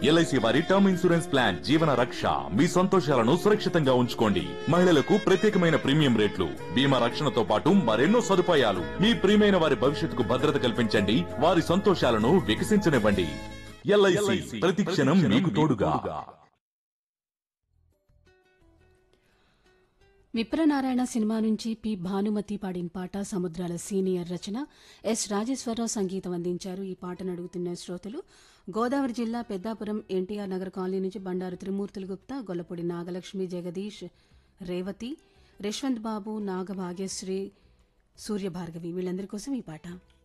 LIC వారి term insurance plan జీవన రక్ష. మీ సంతోషాలను సురక్షితంగా ఉంచుకోండి. మహిళలకు ప్రత్యేకమైన ప్రీమియం రేట్లు, బీమా రక్షణతో పాటు మరెన్నో సదుపాయాలు. మీ ప్రియమైన వారి భవిష్యత్తుకు భద్రత కల్పించండి. వారి సంతోషాలను వికసించనివ్వండి. ఎల్ఐసి ప్రతి క్షణం మీకు తోడుగా. విప్రనారాయణ సినిమా నుంచి పి భానుమతి పాడిన పాట. సముద్రాల సీనియర్ రచన, ఎస్ రాజేశ్వరరావు సంగీతం అందించారు. ఈ పాటను అడుగుతున్న శ్రోతలు గోదావరి జిల్లా పెద్దాపురం ఎన్టీఆర్ నగర్ కాలనీ నుంచి బండారు త్రిమూర్తులు గుప్తా, గొల్లపూడి నాగలక్ష్మి, జగదీష్, రేవతి, రేష్వంత్ బాబు, నాగభాగ్యశ్రీ, సూర్యభార్గవి వీళ్ళందరి కోసం ఈ పాట.